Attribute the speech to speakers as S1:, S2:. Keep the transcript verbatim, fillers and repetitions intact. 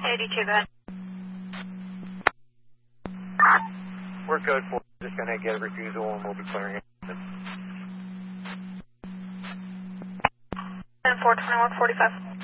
S1: eighty-two, go ahead.
S2: We're code four. Just going to get a refusal and we'll be clearing it.
S1: ten four twenty-one forty-five.